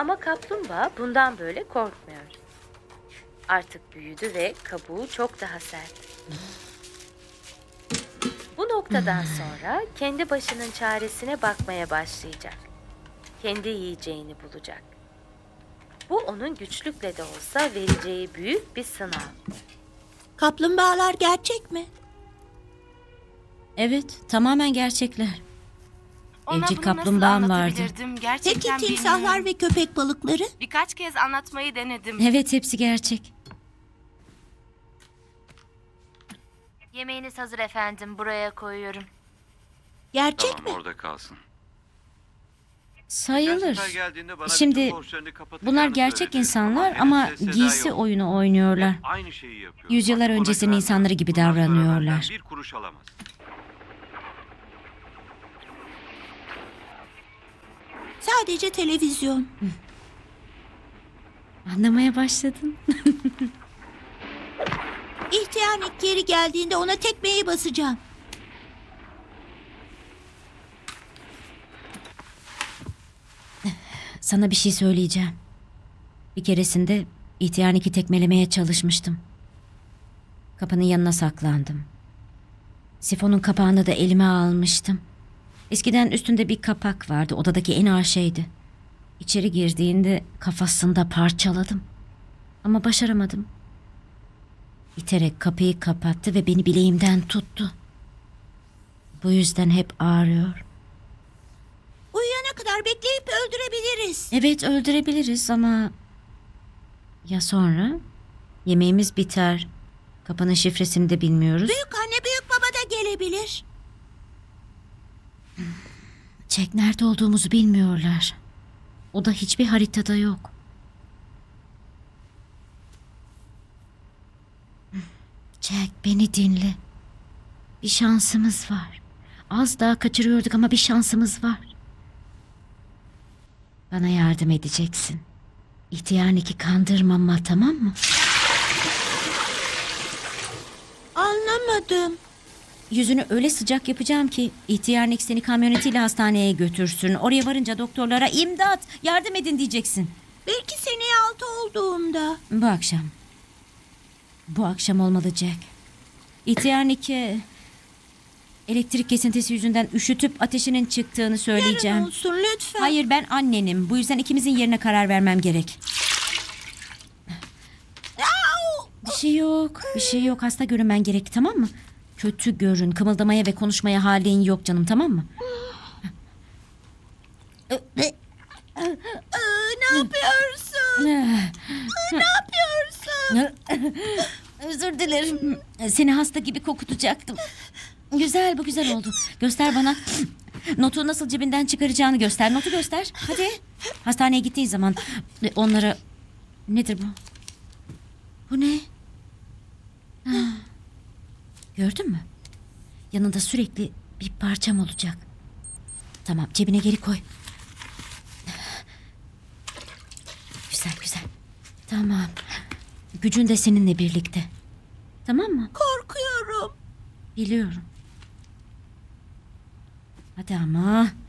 Ama kaplumbağa bundan böyle korkmuyor. Artık büyüdü ve kabuğu çok daha sert. Bu noktadan sonra kendi başının çaresine bakmaya başlayacak. Kendi yiyeceğini bulacak. Bu onun güçlükle de olsa vereceği büyük bir sınav. Kaplumbağalar gerçek mi? Evet, tamamen gerçekler. Ona Evcil bunu kaplumbağam nasıl vardı. anlatabilirdim? Gerçekten Peki timsahlar bilmiyorum. ve köpek balıkları? Birkaç kez anlatmayı denedim. Evet, hepsi gerçek. Yemeğiniz hazır efendim. Buraya koyuyorum. Gerçek Tamam mi? orada kalsın. Sayılır. Geçen sefer geldiğinde bana Şimdi bütün borçlarını kapatacağını bunlar gerçek söyledi. insanlar benim ama ses seda giysi yok. oyunu oynuyorlar. Hep aynı şeyi yapıyor. Yüzyıllar Artık ona öncesinin güvenmiyorum. insanları gibi Bundan sonra davranıyorlar. benden bir kuruş alamaz. Sadece televizyon. Anlamaya başladın. İhtiyarlık geri geldiğinde ona tekmeyi basacağım. Sana bir şey söyleyeceğim. Bir keresinde İhtiyarnik'i tekmelemeye çalışmıştım. Kapının yanına saklandım. Sifonun kapağını da elime almıştım. Eskiden üstünde bir kapak vardı. Odadaki en ağır şeydi. İçeri girdiğinde kafasında parçaladım. Ama başaramadım. İterek kapıyı kapattı ve beni bileğimden tuttu. Bu yüzden hep ağrıyor. Uyuyana kadar bekleyip öldürebiliriz. Evet, öldürebiliriz ama... Ya sonra? Yemeğimiz biter. Kapının şifresini de bilmiyoruz. Büyük anne büyük baba da gelebilir. Jack, nerede olduğumuzu bilmiyorlar. O da hiçbir haritada yok. Jack, beni dinle. Bir şansımız var. Az daha kaçırıyorduk ama bir şansımız var. Bana yardım edeceksin. İhtiyarniki kandırmama, tamam mı? Anlamadım. Yüzünü öyle sıcak yapacağım ki ihtiyarnik seni kamyonetiyle hastaneye götürsün. Oraya varınca doktorlara imdat, yardım edin diyeceksin. Belki seneye 6 olduğumda. Bu akşam. Bu akşam olmalı Jack. İhtiyarnik'e elektrik kesintisi yüzünden üşütüp ateşinin çıktığını söyleyeceğim. Yarın olsun lütfen. Hayır, ben annenim. Bu yüzden ikimizin yerine karar vermem gerek. Bir şey yok. Bir şey yok. Hasta görünmen gerek, tamam mı? Kötü görün. Kımıldamaya ve konuşmaya halin yok canım, tamam mı? Ne yapıyorsun? Ne yapıyorsun? Özür dilerim. Seni hasta gibi kokutacaktım. Güzel, bu güzel oldu. Göster bana. Notu nasıl cebinden çıkaracağını göster. Notu göster. Hadi. Hastaneye gittiğin zaman onlara... Nedir bu? Bu ne? Ha. Gördün mü? Yanında sürekli bir parçam olacak. Tamam, cebine geri koy. Güzel güzel. Tamam. Gücün de seninle birlikte. Tamam mı? Korkuyorum. Biliyorum. Hadi ama.